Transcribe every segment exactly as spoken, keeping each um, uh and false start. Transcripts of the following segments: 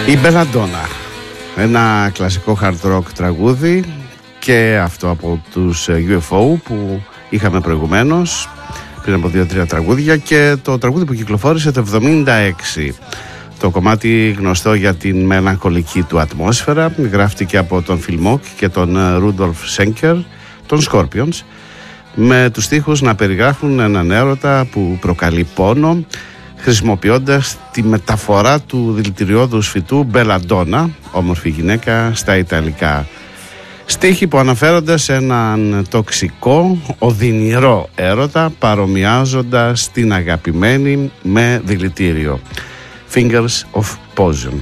Η Belladonna, ένα κλασικό hard rock τραγούδι, και αυτό από τους γιου εφ ο που είχαμε προηγουμένως πριν από δύο τρία τραγούδια, και το τραγούδι που κυκλοφόρησε το εβδομήντα έξι. Το κομμάτι γνωστό για την μελαγχολική του ατμόσφαιρα γράφτηκε από τον Phil Mock και τον Rudolf Schenker, τον Scorpions, με τους στίχους να περιγράφουν έναν έρωτα που προκαλεί πόνο, χρησιμοποιώντας τη μεταφορά του δηλητηριώδους φυτού Belladonna, όμορφη γυναίκα, στα Ιταλικά. Στίχοι που αναφέρονται σε έναν τοξικό, οδυνηρό έρωτα, παρομοιάζοντας την αγαπημένη με δηλητήριο. Fingers of Poison.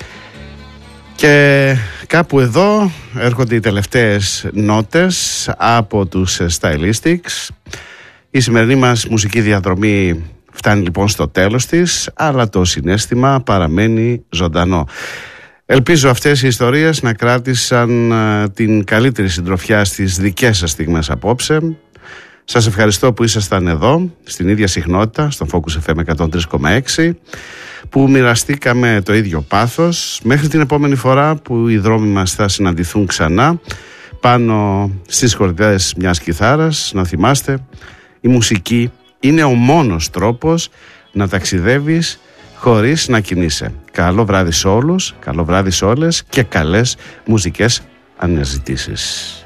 Και κάπου εδώ έρχονται οι τελευταίες νότες από τους Stylistics. Η σημερινή μας μουσική διαδρομή φτάνει λοιπόν στο τέλος της, αλλά το συναίσθημα παραμένει ζωντανό. Ελπίζω αυτές οι ιστορίες να κράτησαν την καλύτερη συντροφιά στις δικές σας στιγμές απόψε. Σας ευχαριστώ που ήσασταν εδώ, στην ίδια συχνότητα, στο Focus εφ εμ εκατόν τρία κόμμα έξι, που μοιραστήκαμε το ίδιο πάθος. Μέχρι την επόμενη φορά που οι δρόμοι μας θα συναντηθούν ξανά πάνω στις χορδές μιας κιθάρας, να θυμάστε, η μουσική είναι ο μόνος τρόπος να ταξιδεύεις χωρίς να κινείσαι. Καλό βράδυ σε όλους, καλό βράδυ σε όλες και καλές μουσικές αναζητήσεις.